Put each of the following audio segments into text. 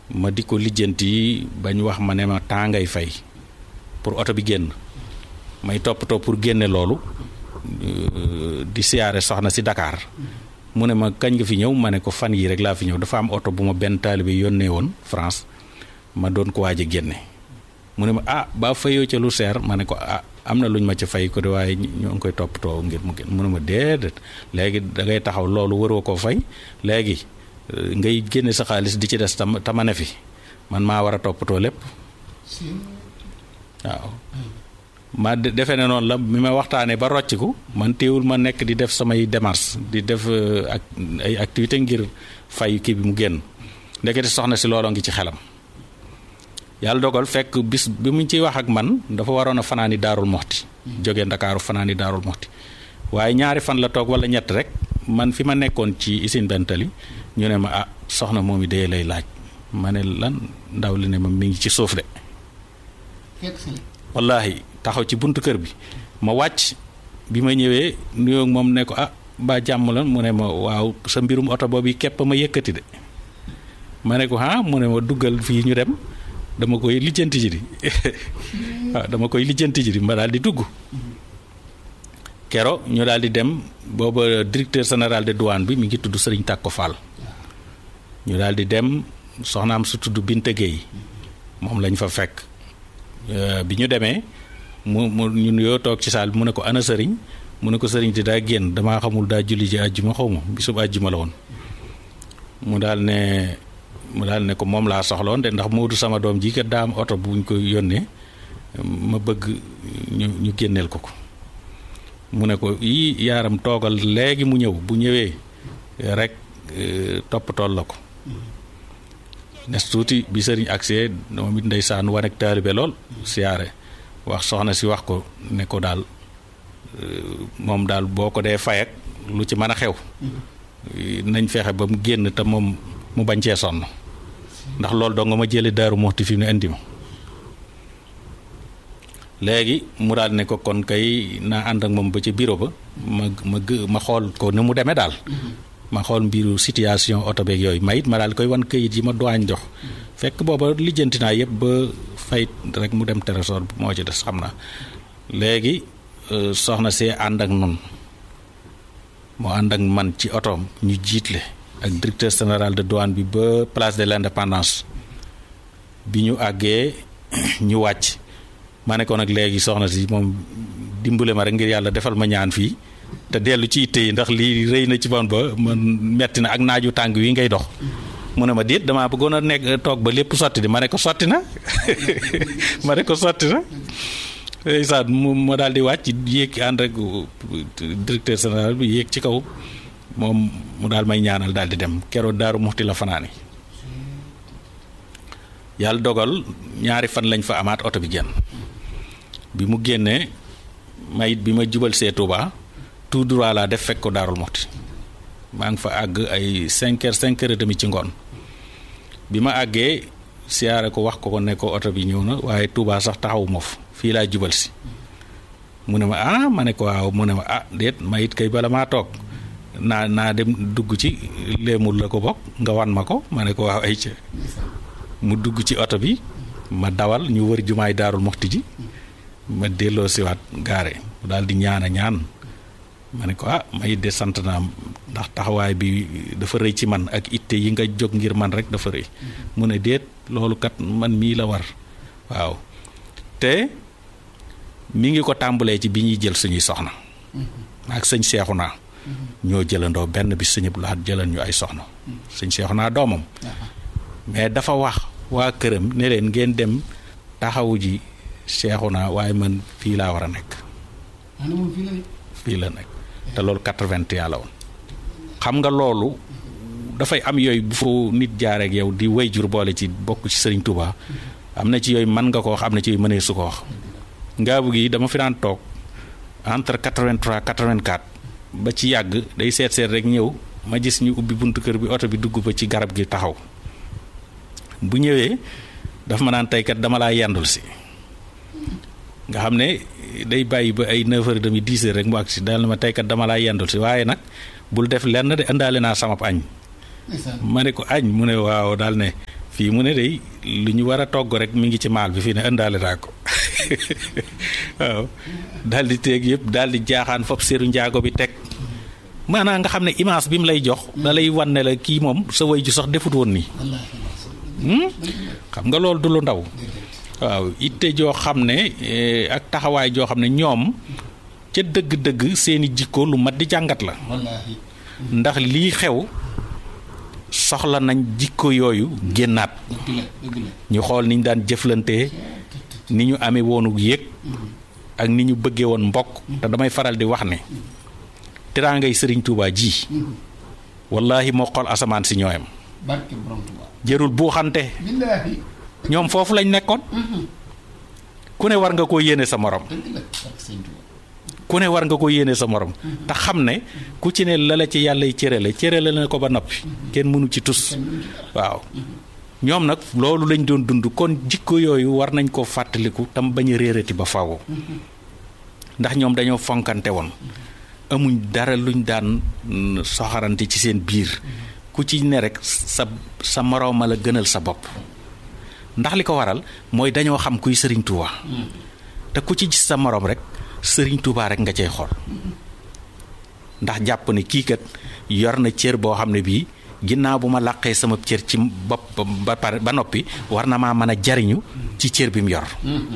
ma di ko lijjanti bañ wax ma ne ma temps ngay fay pour oto bi génn may toppatoo pour génne loolu di siyaare soxna si Dakar mu ne ma kañ nga fi ñëw ma ne ko fan yii rek laa fi ñëw dafa am oto bu ma benn taalibe yónnee woon France ma doon ko waaj a génne mu ne ma ba fayoo ca lu seer ma ne ko am na luñ ma ca fay ko de waaye ñoo ngi koy toppatoo ngir mu génn mu ne ma déedéet léegi da ngay taxaw loolu waroo koo fay léegi ngay génne sa xaalis di ci des tama ne fi man maa war a toppatoo lépp waaw ma defe ne noonu la mi ma waxtaanee ba rocciku man teewul ma nekk di def samay démarches di def ak ay activité ngir fay kii bi mu génn ndekete soxna si looloo ngi ci xelam yàlla dogal fekk bis bi mu ciy wax ak man dafa waroon a fanaani Daarul Moxti jógee Ndakaaru fanaani Daarul Moxti waaye ñaari fan la toog wala ñett rek man fi ma nekkoon ci usine Bentali ñu ne ma soxna moom i dee lay laaj ma ne lan ndaw li ne ma mi ngi ci suuf de wallaahi taxaw ci buntu kër bi ma wàcc bi ma ñëwee nuyoo moom ne ko ba jàmm la mu ne ma waaw sa mbirum oto boobu képp ma yëkkati de ma ne ko mu ne ma duggal fii ñu dem dama koy lijjanti ji di waaw dama koy lijjanti ji di ma daal di dugg kero ñu daal di dem booba directeur général de douane bi mi ngi tudd Sëriñ Tàkko Fall ñu daal di dem soxnaam su tudd Binta Gueye moom lañ fa fekk bi ñu demee mu ñun yoo toog ci saal bi mu ne ko ana sëriñ mu ne ko sëriñ di daa génn damaa xamul daa julli ji àjjuma xaw ma bisub àjjuma la woon mu daal ne ko moom laa soxloon de ndax Moodu sama doom ji kat daa am oto buñ ko yónnee ma bëgg ñu génneel ko mu ne ko yaaram toogal léegi mu ñëw bu ñëwee rek toppatool la ko nes tuuti bi sëriñ agsee moom it ndeysaan wane ak taalibe lool siyaare wax soxna si wax ko ne ko daal moom daal boo ko dee fay ak lu ci mën a xew nañ fexe ba mu génn te moom mu bañ cee sonn ndax loolu doo nga ma jële Daaru Muxti fi mu ne indi ma léegi mu daal ne ko kon kay naa ànd ak moom ba ci bureau ba ma xool ko ni mu demee daal ma xool mbiru situation oto beeg yooyu ma daal koy wan këyit yi ma doañ jox fekk booba lijjanti naa yëpp ba fayit rek mu dem trésor bi moo ci des xam naa léegi soxna see ànd ak nun moo ànd ak man ci otoom ñu jiitle ak directeur général de douane bi ba place de l'Indépendance bi ñu àggee ñu wàcc ma ne ko nag léegi soxna si moom dimbale ma rek ngir yàlla defal ma ñaan fii te dellu ci itte yi ndax lii rëy na ci man ba man metti na ak naaju tàng wi ngay dox mu ne ma déet damaa bëggoon a nekk toog ba lépp sotti di ma ne ko sotti na ma ne ko sotti na ndeysaan ma daal di wàcc yéeg ànd ak directeur général bi yéeg ci kaw moom mu daal may ñaanal daal di dem keroog Daaru Muxti la fanaani yàlla dogal ñaari fan lañ fa amaat oto bi génn bi mu génnee mayit bi ma jubal see Touba tout droit laa def fekk ko Daarul Muxti maa ngi fa àgg ay 5h30 ci ngoon bi ma àggee siyaare ko wax ko ne ko oto bi ñëw na waaye Touba sax taxawuma fa fii laa jubal si mu ne ma ma ne ko waaw mu ne ma déet mayit kay bala maa toog naa dem dugg ci léemul la ko bokk nga wan ma ko ma ne ko waaw ay ca mu dugg ci oto bi ma dawal ñu wër jumaay Daarul Muxti ji ma delloo siwaat gaare mu daal di ñaan ma ne ko may de sant naa ndax taxawaay bi dafa rëy ci man ak itte yi nga jóg ngir man rek dafa rëy mu ne déet loolu kat man mii la war waaw te mi ngi ko tàmbalee ci bi ñuy jël suñuy soxna ak sëñ Seexuna ñoo jëlandoo benn bi sëñ Abdou Lahad jëlan ñu ay soxna sëñ Seexuna doomam mais dafa wax waa këram ne leen ngeen dem taxawu ji Seexuna waaye man fii laa war a nekk fii la nekk te loolu 81 la woon xam nga loolu dafay am yooyu bu fu nit jaareek yow di way jur boole ci bokk ci Sëriñ Tuubaa am na ci yooyu mën nga ko wax am na ci yooyu mënee su ko wax ngaabu gi dama fi daan toog entre 83 84 ba ci yàgg day seet rek ñëw ma gis ñu ubbi buntu kër bi oto bi dugg ba ci garab gi taxaw bu ñëwee dafa ma naan teykat dama laa yendul si nga xam ne day bàyyi ba ay 9h30 10h rek mu agsi daal na ma teykat dama laa yendul si waaye nag bul def lenn de indaale naa sama añ ma ne ko añ mu ne waaw daal ne fii mu ne day lu ñu war a togg rek mi ngi ci maal bi fii ne ëndaale naa ko waaw daal di teeg yëpp daal di jaaxaan fop seeru njaago bi teg maanaam nga xam ne image bi mu lay jox da lay wan ne la kii moom sa way ju sax defut woon nii xam nga loolu du lu ndaw waaw itte joo xam ne ak taxawaay joo xam ne ñoom ca dëgg-dëgg seeni jikko lu mat di jàngat la ndax lii xew soxla nañ jikko yooyu génnaat ñu xool ni ñu daan jëflantee ni ñu amee woonu yëg ak ni ñu bëggee woon mbokk te damay faral di wax ne teraangay Sëriñ Tuubaa ji wallaahi moo xool asamaan si ñooyam jërul buuxante ñoom foofu lañ nekkoon ku ne war nga koo yéene sa morom ku ne war nga ko yéene sa morom te xam ne ku ci ne la la ci yàlla cërale na ko ba noppi kenn mënu ci tus waaw ñoom nag loolu lañ doon dund kon jikko yooyu war nañ koo fàttaliku tam bañ a réerati ba faaw ndax ñoom dañoo fonkante woon amuñ dara luñ daan soxarante ci seen biir ku ci ne rek sa moroom la gënal sa bopp ndax li ko waral mooy dañoo xam kuy Sëriñ Tuubaa te ku ci gis sa moroom rek Sëriñ Tuubaa rek nga cay xool ndax jàpp ne kii kat yor na cër boo xam ne bii ginnaaw bu ma làqee sama cër ci bopp ba pare ba noppi war na maa mën a jariñu ci cër bi mu yor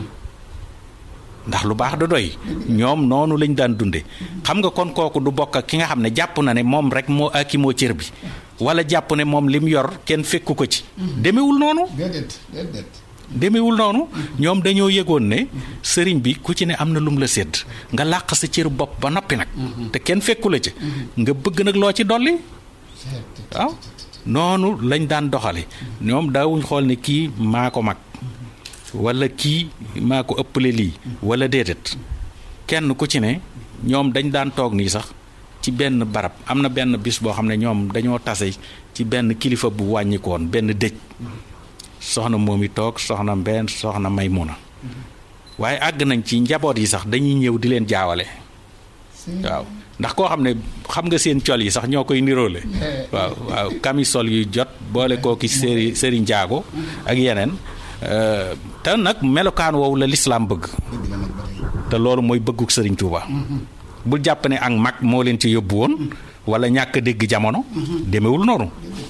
ndax lu baax du doy ñoom noonu lañ daan dunde xam nga kon kooku du bokk ak ki nga xam ne jàpp na ne moom rek moo aki moo cër bi wala jàpp ne moom lim yor kenn fekku ko ci demewul noonu demewul noonu ñoom dañoo yëgoon ne sëriñ bi ku ci ne am na lum la sédd nga làq sa cër bopp ba noppi nag te kenn fekku la ci nga bëgg nag loo ci dolli waaw noonu lañ daan doxale ñoom daawuñ xool ne kii maa ko mag wala kii maa ko ëppale lii wala déedéet kenn ku ci ne ñoom dañ daan toog nii sax ci benn barab am na benn bis boo xam ne ñoom dañoo tase ci benn kilifa bu wàññikoon benn dëj soxna moom i toog soxna mbenn soxna Maymuna waaye àgg nañ ci njaboot yi sax dañuy ñëw di leen jaawale waaw ndax koo xam ne xam nga seen col yi sax ñoo koy niroole waaw camisole yu jot boole kooki sëriñ jaago ak yeneen te nag melokaan woowu la lislaam bëgg te loolu mooy bëgguk Sëriñ Tuuba bul jàpp ne ak mag moo leen ci yóbbu woon wala ñàkk dégg jamono demewul noonu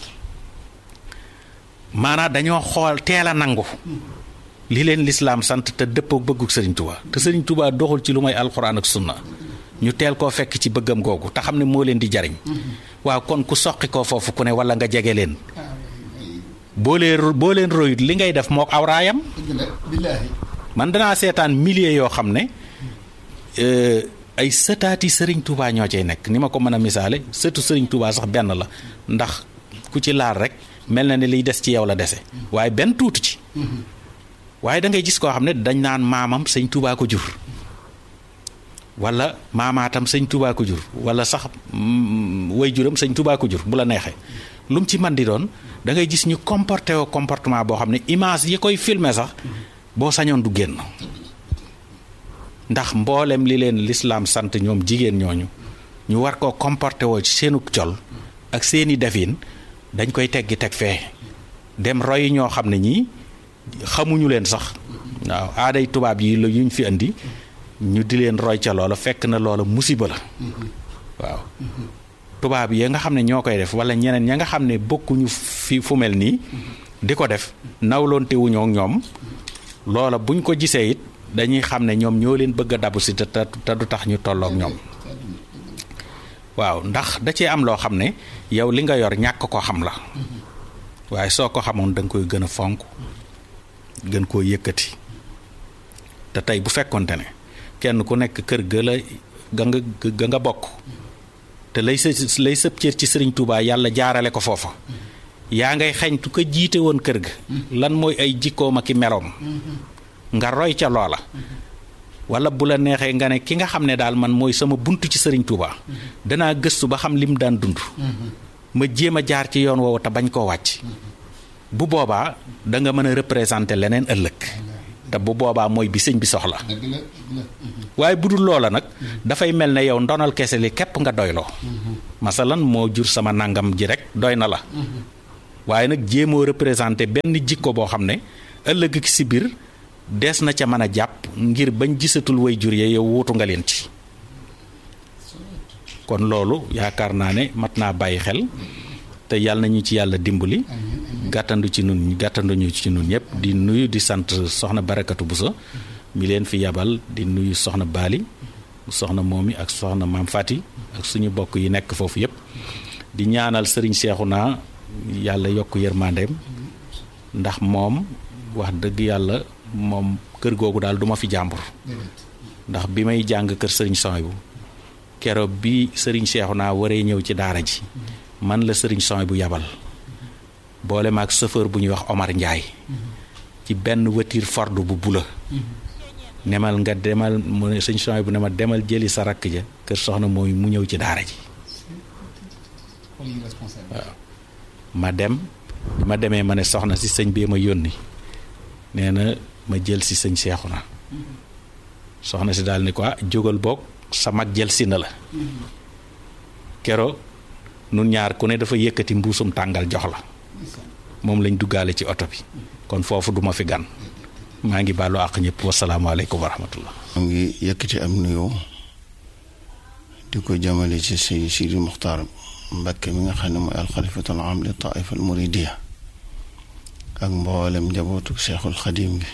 maanaam dañoo xool teel a nangu li leen lislaam sant te dëppoo bëgguk Sëriñ Tuuba te Sëriñ Tuuba doxul ci lu may alxuraan ak sunna ñu teel koo fekk ci bëggam googu te xam ne moo leen di jariñ waaw kon ku soqi koo foofu ku ne wala nga jege leen boo leen royut li ngay def mook awraayam man danaa seetaan milliers yoo xam ne ay sëtaati Sëriñ Tuuba ñoo cay nekk ni ma ko mën a misaale sëtu Sëriñ Tuuba sax benn la ndax ku ci laal rek mel na ne liy des ci yow la dese waaye benn tuuti ci waaye da ngay gis koo xam ne dañ naan maamam Sëñ Tuuba ko jur wala maamaatam Sëñ Tuuba ko jur wala sax waajuram Sëñ Tuuba ko jur bu la neexee lu mu ci man di doon da ngay gis ñu comporté woo comportement boo xam ne image yi koy filmer sax boo sañoon du génn ndax mboolem li leen lislaam sant ñoom jigéen ñooñu ñu war koo comporté woo ci seenu col ak seeni defin dañ koy teggi teg fee dem roy ñoo xam ne ñii xamuñu leen sax waaw aaday tubaab yi la yuñ fi andi ñu di leen roy ca loola fekk na loola musiba la waaw tubaab yi nga xam ne ñoo koy def wala ñeneen ña nga xam ne bokkuñu fi fu mel nii di ko def nawloonte wuñoo ñoom loola buñ ko gisee it dañuy xam ne ñoom ñoo leen bëgg a dabu si te du tax ñu tolloog ñoom waaw ndax da cee am loo xam ne yow li nga yor ñàkk ko xam la waaye soo ko xamoon da nga koy gën a fonk gën koo yëkkati te tey bu fekkonte ne kenn ku nekk kër ga nga bokk te lay sëb cër ci Sëriñ Tuubaa yàlla jaarale ko foofa yaa ngay xeñtu ko jiite woon kër ga lan mooy ay jikkoom ak i meloom nga roy ca loola wala bu la neexee nga ne ki nga xam ne daal man mooy sama buntu ci Sëriñ Tuubaa danaa gëstu ba xam lim daan dund ma jéem a jaar ci yoon woowu te bañ koo wàcc bu boobaa da nga mën a représenter leneen ëllëg te bu boobaa mooy bi sëñ bi soxla waaye bu dul loola nag dafay mel ne yow ndonal kese li képp nga doyloo masalan moo jur sama nangam ji rek doy na la waaye nag jéemoo représenté benn jikko boo xam ne ëllëg si biir des na ca mën a jàpp ngir bañ gisatul way jur ya yow wuutu nga leen ci. kon loolu yaakaar naa ne mat naa bàyyi xel te yàlla nañu ci yàlla dimbali gàttandu ñu ci nun ñëpp di nuyu di sant soxna Barakatu Bousso mi leen fi yabal di nuyu soxna Baali soxna Moomi ak soxna Maam Fati ak suñu bokk yi nekk foofu yëpp di ñaanal Serigne Cheikhouna yàlla yokk yërmandeem ndax moom wax dëgg yàlla moom kër googu daal duma fi jàmbur ndax bi may jàng kër Serigne Souhaïbou keroog bi Serigne Cheikhouna waree ñëw ci daara ji man la Serigne Souhaïbou yabal boole maag chauffeur bu ñuy wax Omar Ndiaye ci benn voiture Ford bu bula nemal nga demal mu ne Serigne Souhaïbou ne ma demal jëli sa rakk ja kër soxna mooy mu ñëw ci daara ji waaw ma dem bi ma demee ma ne soxna si sëñ bi ma yónni nee na ma jël si sëñ Cheikhouna soxna si daal ni ko jógal boog sa mag jël si na la kero nun ñaar ku ne dafa yëkkati mbuusum tàngal jox la moom lañ duggaale ci oto bi kon foofu duma fi gan maa ngi baalu àq ñëpp wasalaamaaleykum wa rahmatullah. maa ngi yëkkati am nuyoo di ko jëmale ci Sëñ Sidi Muxtaar Mbakke mi nga xam ne mooy alxalifatul aam li taifa al muridiya ak mboolem njabootu Seexul Xadim bi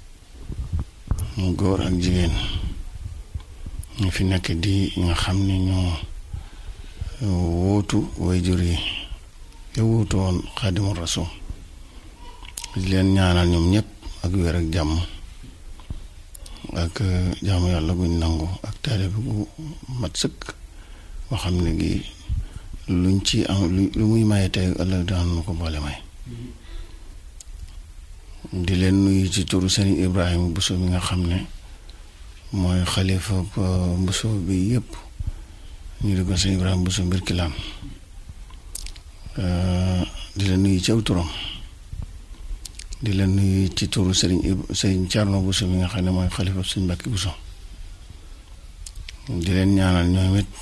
mu góor ak jigéen ñu fi nekk di nga xam ne ñoo wóotu wayjur yi te wóotu woon Xaadimu Rasuul di leen ñaanal ñoom ñëpp ak wér ak jàmm ak jaamu yàlla guñ nangu ak taalibe gu mat sëkk boo xam ne gi luñ ci am lu muy maye tey ëllëg daan na ko boole may di leen nuyu ci turu Sëriñ Ibrahima Bousso mi nga xam ne mooy xalifa Bousso bi yëpp ñu di ko Sëriñ Ibrahima Bousso mbir kilaan di leen nuyu ci aw turam di leen nuyu ci turu Sëriñ Thierno Bousso mi nga xam ne mooy xalifa Sëriñ Mbàkke Bousso di leen ñaanal ñoom it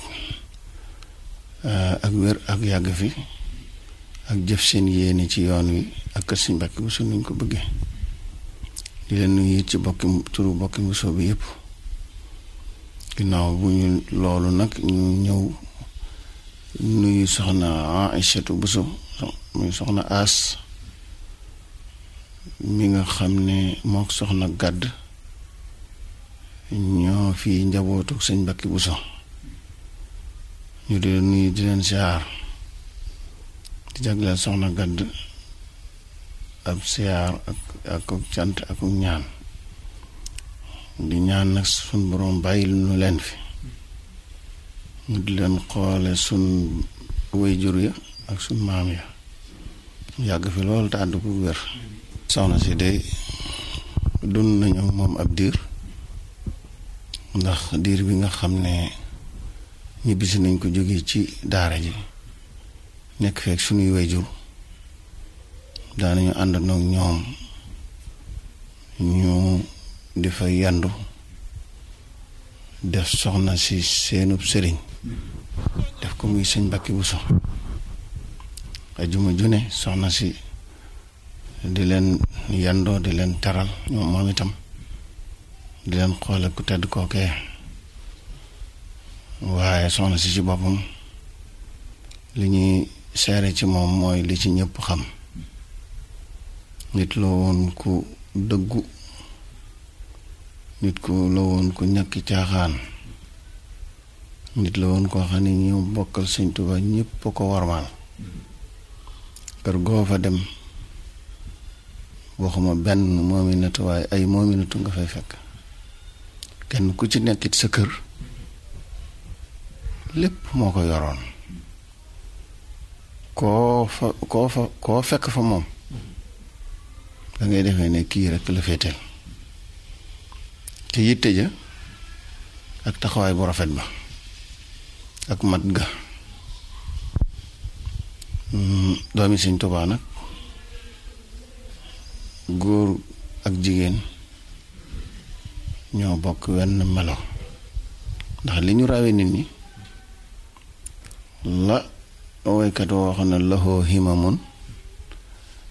ak wér ak yàgg fi ak jëf seen yéene ci yoon wi ak kër Sëriñ Mbàkke Bousso nuñ ko bëggee di leen nuyu ci turu bokki Bousso bi yëpp ginnaaw bu ñu loolu nag ñu ñëw nuyu soxna Aïchatou Bousso muy soxna As mi nga xam ne mook soxna Gàdd ñoo fi njabootu Sëriñ Mbàkke Bousso ñu di leen nuyu di leen siyaar di jagleel soxna Gàdd ab siyaar ak cant ak ñaan di ñaan nag sun boroom bàyyil nu leen fi ñu di leen xoole sun wayjur ya ak sun maam ya yàgg fi loolu te àdd ko wér soxna si de dund nañu moom ab diir ndax diir bi nga xam ne ñibbisi nañ ko jóge ci daara ji nekk feek suñuy wayjur daanañu ànd ak ñoom ñu di fa yandu def soxna si seenub sëriñ def ko muy Sëñ Mbàkke Bousso ajuma june soxna si di leen yandoo di leen taral ñoom moom itam di leen xoole ku tedd kookee waaye soxna si ci boppam li ñuy seere ci moom mooy li ci ñëpp xam nit la woon ku dëggu nit ku la woon ku ñàkki caaxaan nit la woon koo xam ne ñu bokkal Sëñ Tuubaa ñëpp ko warmaal kër goo fa dem waxuma benn moominatu waaye ay moominatu nga fay fekk kenn ku ci nekkit sa kër lépp moo ko yoroon koo fekk fa moom da ngay defee ne kii rek la féeteel te yitte ja ak taxawaay bu rafet ba ak mat ga doomi Sëñ Tuubaa nag góor ak jigéen ñoo bokk wenn melo ndax li ñu rawee nit ñi la woykat woo xam ne lahoo himamun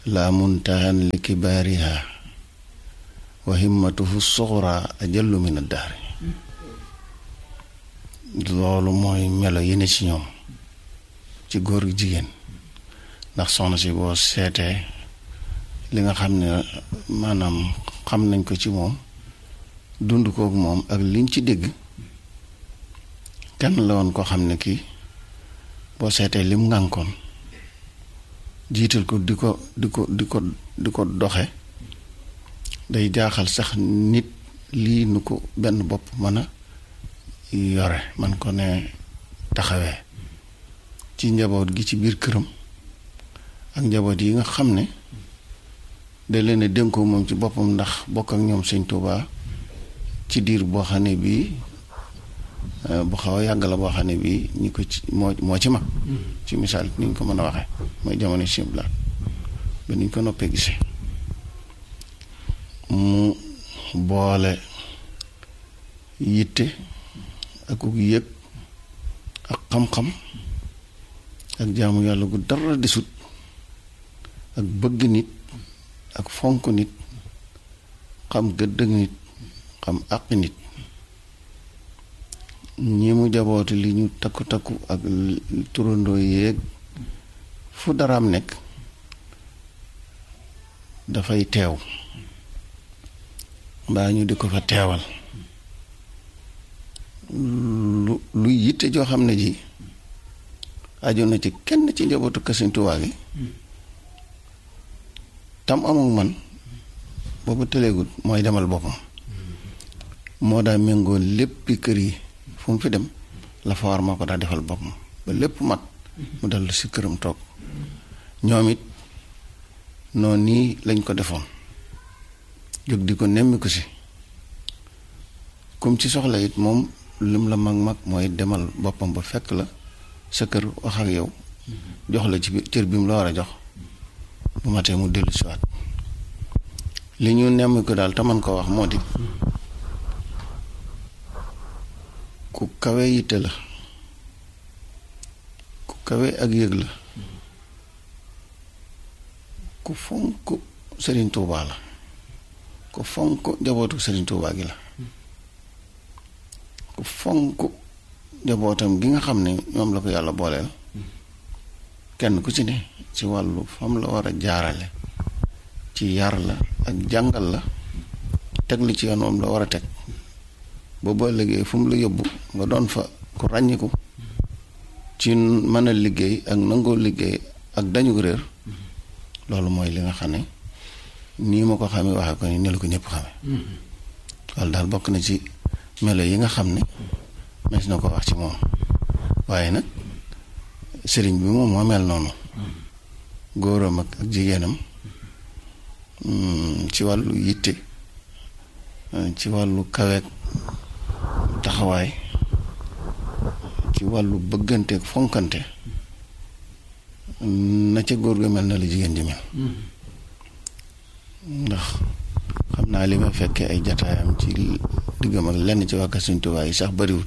laa muntahan li kibaariha wa himmatuhu suxra ajallu min addaari. loolu mooy melo yi ne ci ñoom ci góor gi jigéen ndax soxna si boo seetee li nga xam ne maanaam xam nañ ko ci moom dund kook moom ak liñ ci dégg kenn la woon koo xam ne kii boo seetee lim ngànkoon jiital ko di ko doxe day jaaxal sax nit lii nu ko benn bopp mën a yore man ko ne taxawee ci njaboot gi ci biir këram ak njaboot yi nga xam ne da leen a dénkoo moom ci boppam ndax bokk ak ñoom Sëñ Tuubaa ci diir boo xam ne bii bu xaw a yàgg la boo xam ne bii ñi ko ci moo ci mag ci misaal ni ñu ko mën a waxee mooy jamono simblaat ba ni ñu ko noppee gisee mu boole yitte ak yëg ak xam-xam ak jaamu yàlla gu dara desut ak bëgg nit ak fonk nit xam gëdd nit xam àq nit ñi mu jaboote li ñu takku ak turandoo yéeg fu daraam nekk dafay teew mbaa ñu di ko fa teewal lu yitte joo xam ne ji aju na ci kenn ci njabootu Kër Sëñ Tuubaa gi tam amul man boobu tëleegut mooy demal boppam moo daa méngoo léppi kër yi fu mu fi dem la fa war moo ko daa defal boppam ba lépp mat mu dal si këram toog ñoom it noonu nii lañ ko defoon jóg di ko nemmi ko si comme ci soxla it moom lim la mag mooy demal boppam ba fekk la sa kër wax ak yow jox la ci cër bi mu la war a jox bu matee mu dellu siwaat li ñu nemmi ko daal te man ko wax moo di ku kawe yitte la ku kawe ak yëg la ku fonk Sëriñ Tuubaa la ku fonk njabootu Sëriñ Tuubaa gi la ku fonk njabootam gi nga xam ne ñoom la ko yàlla booleel kenn ku ci ne ci wàllu fam la war a jaarale ci yar la ak jàngal la teg li ci yoon moom la war a teg booba liggéey fu mu la yóbbu nga doon fa ku ràññiku ci mën a liggéey ak nangoo liggéey ak dañu réer loolu mooy li nga xam ne nii ma ko xamee waxee ko ni la ko ñëpp xamee loolu daal bokk na ci melo yi nga xam ne mes na ko wax ci moom waaye nag sëriñ bi moom moo mel noonu góoram ak jigéenam ci wàllu yitte ci wàllu kaweek taxawaay ci wàllu bëggante ak fonkante na ca góor ga mel na la jigéen ji mel ndax xam naa li ma fekkee ay jataayam ci diggam ak lenn ci waa Kër Sëñ Tuubaa yi sax bariwul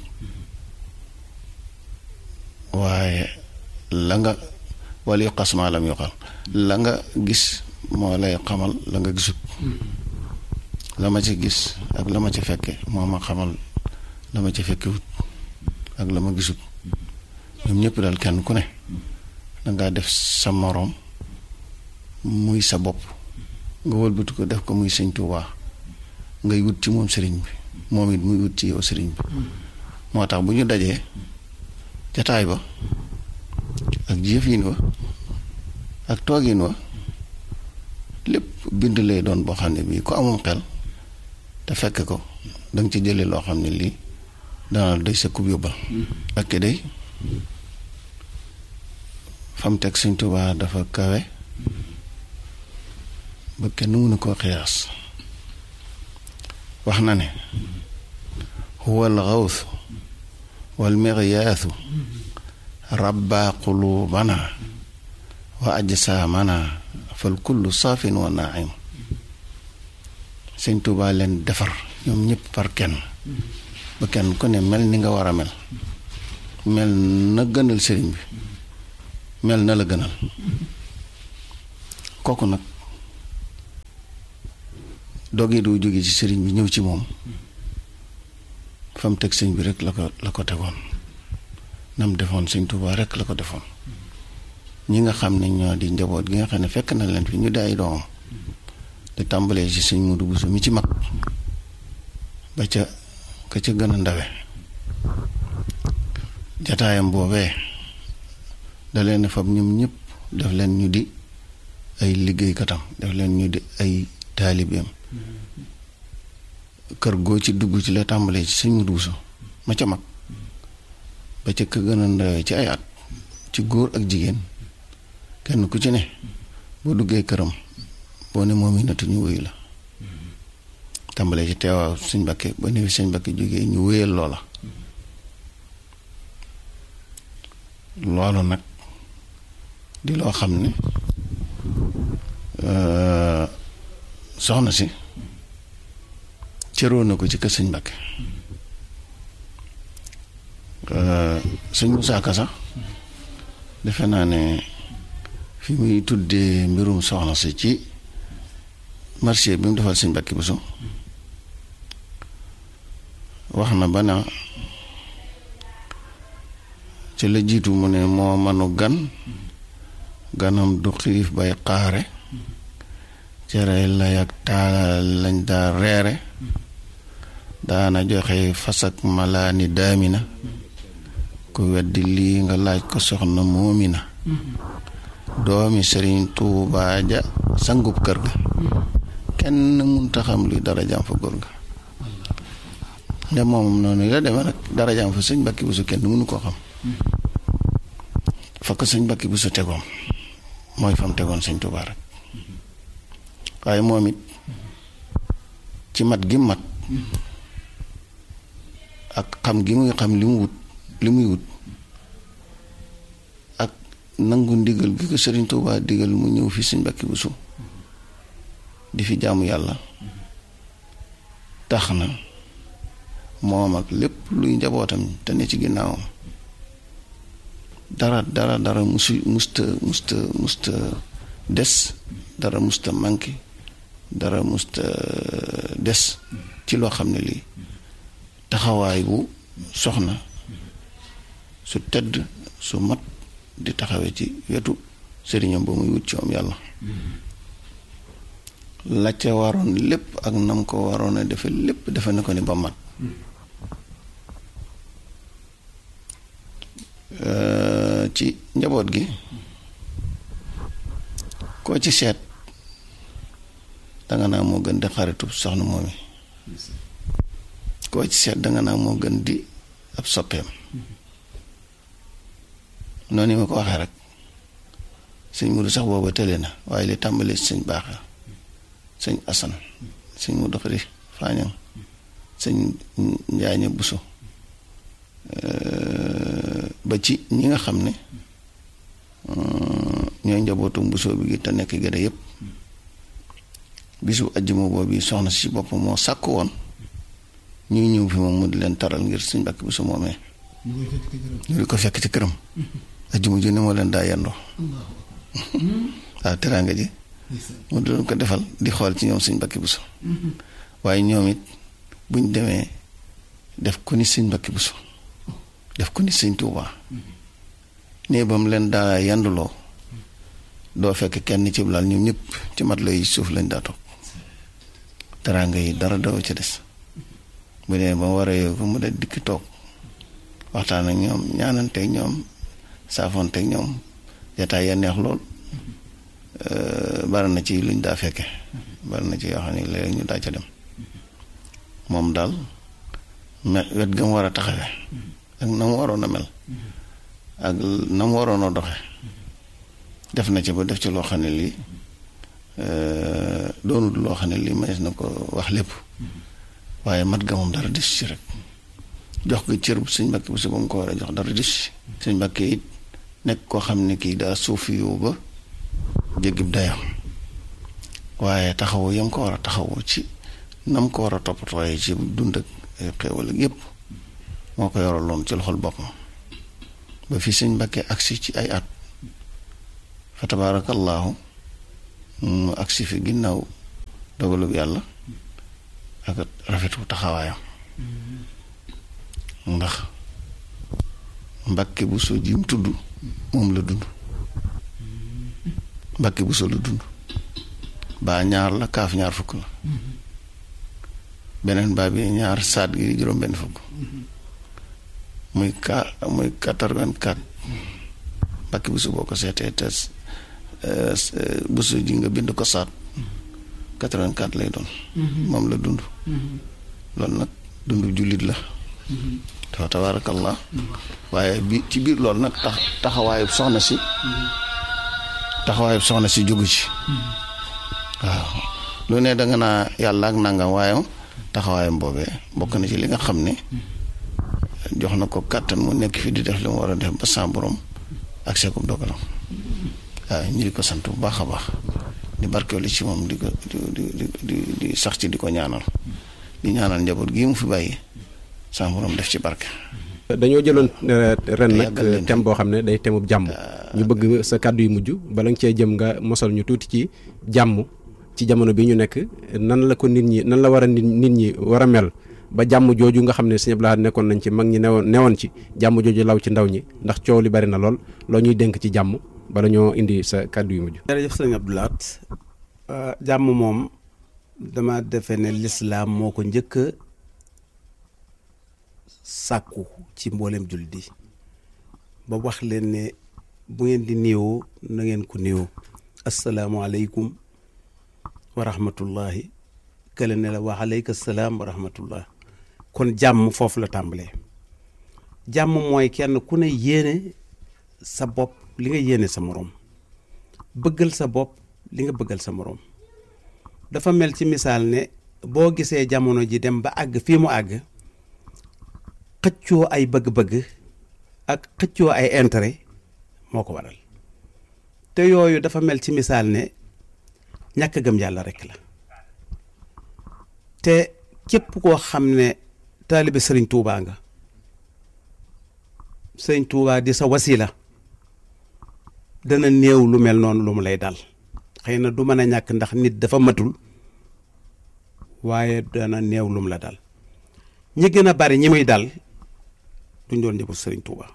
waaye la nga wala yu xas maa lam yu xal la nga gis moo lay xamal la nga gisut la ma ci gis ak la ma ci fekke moo ma xamal la ma ci fekkewut ak la ma gisut ñoom ñëpp daal kenn ku ne dangaa def sa moroom muy sa bopp nga wëlbatu ko def ko muy Sëñ Tuubaa ngay wut ci moom sëriñ bi moom it muy wut ci yow sëriñ bi moo tax bu ñu dajee jataay ba ak jëfin wa ak toogin wa lépp bind lay doon boo xam ne bii ku amum xel te fekk ko danga ci jële loo xam ne lii dana day sa kub yóbbal ak ki day fam teg Sëñ Tuubaa dafa kawe ba kenn mënu koo xiyaas wax na ne huwa al xawsu wal miryaasu rabbaa quluubana wa ajsaamana fal kullu saafin wa naa'im Sëñ Tuubaa leen defar ñoom ñëpp par kenn ba kenn ku ne mel ni nga war a mel mel na gënal sëriñ bi mel na la gënal kooku nag dogi du jóge ci sëriñ bi ñëw ci moom fa mu teg sëñ bi rek la ko tegoon nam defoon sëñ Tuubaa rek la ko defoon ñi nga xam ne ñoo di njaboot gi nga xam ne fekk na leen fi ñu di ay doomam di tàmbalee ci sëñ Mudu Buso mi ci mag ba ca ka ca gën a ndawe jataayam boobee da leen fab ñoom ñëpp def leen ñu di ay liggéeykatam def leen ñu di ay taalibeem kër goo ci dugg ci la tàmbalee ci sëñ Mudu Buso ma ca mag ba ca ka gën a ndawe ci ay at ci góor ak jigéen kenn ku ci ne boo duggee këram boo ne moom natu ñu wéyu la tàmbalee ci teewaaw sëñ Mbàkke ba néew sëñ Mbàkke jógee ñu wéyal loola loolu nag di loo xam ne soxna si cëroo na ko ci kër sëñ Mbàkke sëñ Musaa Ka sax defe naa ne fi muy tuddee mbirum soxna si ci marché bi mu defal sëñ Mbàkke Buso wax na ba na ci la jiitu mu ne moo manu ganam du xiif bay xaare cere lay ak taalal lañ daa reere daana joxe fasak malaani daamina ku weddi lii nga laaj ko soxna moomina doomi Sëriñ Tuubaa ja sangub kër ga kenn munta xam luy darajaam fa góor ga nde moom noonu la demee nag darajaam fa sëñ Mbàkke Buso kenn mënu koo xam fa ko sëñ Mbàkke Buso tegoon mooy fam tegoon sëñ Tuubaa rek waaye moom it ci mat gi mat ak xam gi muy xam li muy wut ak nangu ndigal gi ko Sëriñ Tuubaa digal mu ñëw fi sëñ Mbàkke Buso di fi jaamu yàlla tax na moom ak lépp luy njabootam te ne ci ginnaawam dara musta des dara musta manqué dara musta des ci loo xam ne lii taxawaay bu soxna su tedd su mat di taxawee ci wetu sëriñam ba muy wut ci moom yàlla la ca waroon lépp ak nam ko waroon a defe lépp defe na ko ni ba mat ci njaboot gi koo ci seet danga naa moo gën di xaritu soxna moom yi koo ci seet danga naa moo gën di ab soppeem noonu yi ma ko waxee rek sëñ Mudu sax booba tële na waaye li tàmbalee sëñ Baaxa sëñ Asan sëñ Mudu Xari Faañang sëñ Njaaña Buso ba ci ñi nga xam ne ñooy njabootu Buso bi gi te nekk gëda yépp bisu ajjuma boobu soxna si boppam moo sàkk woon ñuy ñëw fi moom mu di leen taral ngir sëñ Mbàkke Buso moomee ñu di ko fekk ci këram ajjuma ju ne moo leen daa yendoo waaw teraanga ji mu doon ko defal di xool ci ñoom sëñ Mbàkke Buso waaye ñoom it buñ demee def ko ni sëñ Mbàkke Buso def ko ni sëñ Tuubaa nee ba mu leen daa yanduloo doo fekk kenn ci lal ñoom ñëpp ci mat lay suuf lañ daa toog teraanga yi dara daw ca des bu dee ba mu waree ko mu de dikki toog waxtaan ak ñoom ñaananteeg ñoom saafoonteeg ñoom jataay ya neex lool bari na ci luñ daa fekke bari na ci yoo xam ne léegi ñu daa ca dem moom daal wet ga mu war a taxawe ak na mu waroon a mel ak na mu waroon a doxe def na ci ba def ci loo xam ne lii doonul loo xam ne lii mënees na ko wax lépp waaye mat ga moom dara des ci rek jox ko cër bu sëñ Mbàkke Buso ba mu ko war a jox dara des ci sëñ Mbàkke it nekk koo xam ne kii daa suufi yow ba jéggib dayam waaye taxawu yam ko war a taxawu ci nam ko war a toppatooyee ci dund ak xéewal ak yépp moo ko yoraloon ci loxol boppam ba fi sëñ Mbàkke agsi ci ay at fa tabaarakallaahu mu agsi fi ginnaaw dogalub yàlla ak rafetu taxawaayam ndax Mbàkke Buso ji mu tudd moom la dund Mbàkke Buso la dund baa ñaar la kaaf ñaar fukk la beneen baa bi ñaar saat gi juróom benn fukk muy 84 Mbàkke Buso boo ko seetee te Buso ji nga bind ko saat 84 lay doon moom la dund loolu nag dund jullit la fa tabaarakallah waaye bi ci biir loolu nag taxawaayu soxna si jógu ci waaw lu ne danga naa yàlla ak nangam waaye taxawaayam boobee bokk na ci li nga xam ne jox na ko kàttan mu nekk fi di def li mu war a def ba sa borom ak seekum dogalam waaw ñu di ko sant bu baax a baax di barkeelu ci moom di ko di sax ci di ko ñaanal di ñaanal njaboot gii mu fi bàyyi sa borom def ci barke. dañoo jëloon ren nag thème boo xam ne day thème bu jàmm ñu bëgg sa kàddu yu mujj bala nga cee jëm nga mosal ñu tuuti ci jàmm ci jamono bi ñu nekk nan la ko nit ñi nan la war a nit ñi war a mel ba jàmm jooju nga xam ne Sëñ Abdou Lahad nekkoon nañ ci mag ñi newoon ci jàmm jooju law ci ndaw ñi ndax coow li bari na lool loo ñuy dénk ci jàmm bala ñoo indi sa kàddu yu mujj. jërëjëf Sëñ Abdou Lahad jàmm moom dama defe ne lislaam moo ko njëkk a sàkku ci mboolem jullit yi ba wax leen ne bu ngeen di néewoo na ngeen ko néewoo asalaamualeykum wa rahmatullahi kële ne la wa aleyka salaam wa rahmatullah kon jàmm foofu la tàmbalee jàmm mooy kenn ku ne yéene sa bopp li nga yéene sa moroom bëggal sa bopp li nga bëggal sa moroom dafa mel ci misaal ne boo gisee jamono ji dem ba àgg fii mu àgg xëccoo ay bëgg-bëgg ak xëccoo ay intérêt moo ko waral te yooyu dafa mel ci misaal ne ñàkk gëm yàlla rekk la te képp koo xam ne taalibe sëriñ Tuubaa nga sëriñ Tuubaa di sa wasila dana néew lu mel noonu lu mu lay dal xëy na du mën a ñàkk ndax nit dafa matul waaye dana néew lu mu la dal ñi gën a bari ñi muy dal duñ doon njëbu sëriñ Tuuba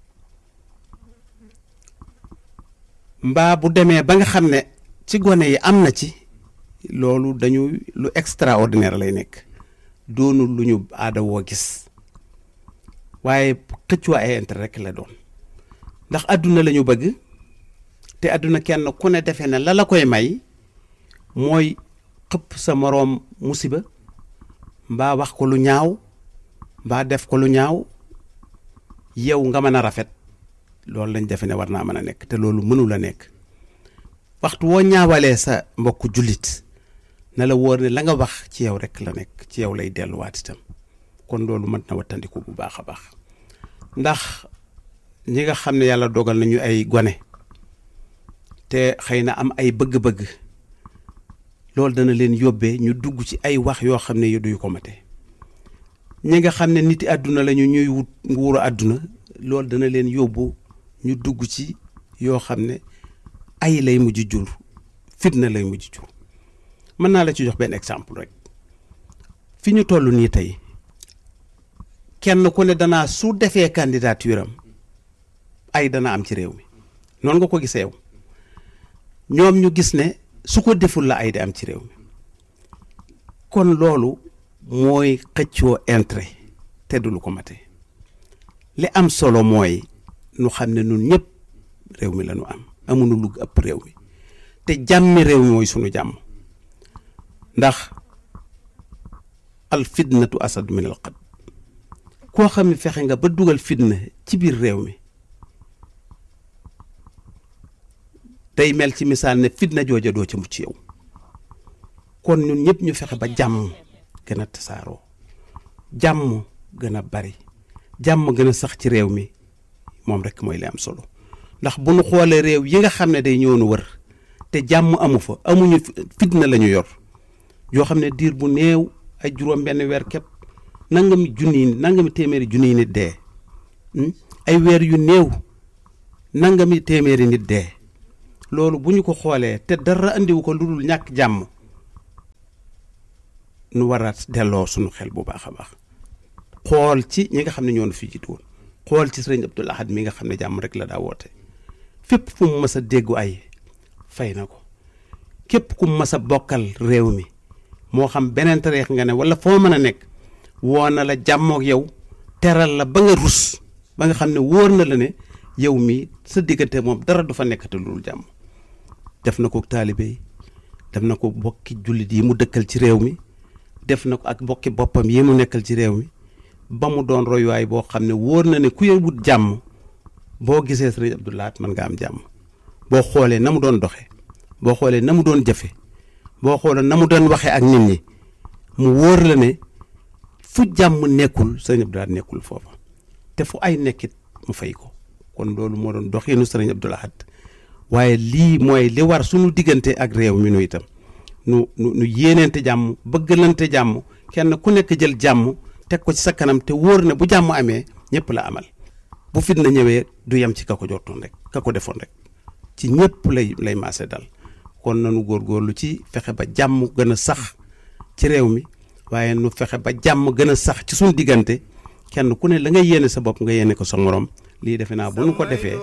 mbaa bu demee ba nga xam ne ci gone yi am na ci loolu dañuy lu extraordinaire lay nekk doonul lu ñu aada woo gis waaye xëccoo ay intérêt rek la doon ndax àdduna la ñu bëgg te àdduna kenn ku ne defe ne la koy may mooy xëpp sa moroom musiba mbaa wax ko lu ñaaw mbaa def ko lu ñaaw yow nga mën a rafet loolu lañ defe ne war naa mën a nekk te loolu mënul a nekk waxtu woo ñaawalee sa mbokku jullit na la wóor ne la nga wax ci yow rek la nekk ci yow lay delluwaat itam kon loolu mën na wattandiku bu baax a baax ndax ñi nga xam ne yàlla dogal nañu ay gone te xëy na am ay bëgg-bëgg loolu dana leen yóbbee ñu dugg ci ay wax yoo xam ne yu duy ko mate ñi nga xam ne niti àdduna lañu ñuy wut nguuru àdduna loolu dana leen yóbbu ñu dugg ci yoo xam ne ay lay mujj jur fitna lay mujj jur mën naa la ci jox benn exemple rek fi ñu toll nii tey kenn ku ne danaa su defee candidature am ay dana am ci réew mi noonu nga ko gisee yow ñoom ñu gis ne su ko deful la ay di am ci réew mi kon loolu mooy xëccoo intérêt te du lu ko mate li am solo mooy nu xam ne nun ñëpp réew mi la ñu am amuñu lu ëpp réew mi te jàmmi réew mi mooy sunu jàmm ndax al fitnatu asad min al qad koo xam ne fexe nga ba dugal fitna ci biir réew mi tey mel ci misaal ne fitna jooja doo ca mucc yow kon ñun ñëpp ñu fexe ba jàmm gën a tasaaroo jàmm gën a bari jàmm gën a sax ci réew mi moom rek mooy li am solo ndax bu nu xoolee réew yi nga xam ne day ñëw nu wër te jàmm amu fa amuñu fitna la ñu yor yoo xam ne diir bu néew ay juróom benn weer képp nangami téeméeri junniy nit dee ay weer yu néew nangami téeméeri nit dee loolu bu ñu ko xoolee te dara andiwu ko lu dul ñàkk jàmm nu war a delloo suñu xel bu baax a baax xool ci ñi nga xam ne ñoo fi jiitu woon xool ci sëriñ Abdul Ahad mi nga xam ne jàmm rek la daa woote fépp fu mu mës a déggu ay fay na ko képp ku mu mës a bokkal réew mi moo xam beneen tareex nga ne wala foo mën a nekk woo na la jàmmook yow teral la ba nga rus ba nga xam ne wóor na la ne yow mi sa diggante moom dara du fa nekkate lu dul jàmm def na ko taalibe yi def na ko bokki jullit yi mu dëkkal ci réew mi def na ko ak bokki boppam yi mu nekkal ci réew mi ba mu doon royuwaay boo xam ne wóor na ne ku wut jàmm boo gisee sëriñ Abdou Lahad mën nga am jàmm boo xoolee na mu doon doxe boo xoolee na mu doon jëfe boo xoolee na mu doon waxee ak nit ñi mu wóor la ne fu jàmm nekkul sëriñ Abdou Lahad nekkul foofa te fu ay nekkit mu fay ko kon loolu moo doon doxinu sëriñ Abdou Lahad waaye lii mooy li war suñu diggante ak réew mi nu itam nu yéeneente jàmm bëggalante jàmm kenn ku nekk jël jàmm teg ko ci sa kanam te wóor ne bu jàmm amee ñëpp la amal bu fitna ñëwee du yem ci ka ko jortoon rek ka ko defoon rek ci ñëpp lay maase dal kon nanu góorgóorlu ci fexe ba jàmm gën a sax ci réew mi waaye nu fexe ba jàmm gën a sax ci suñu diggante kenn ku ne la nga yéene sa bopp nga yéene ko sa morom lii defe naa bu nu ko defee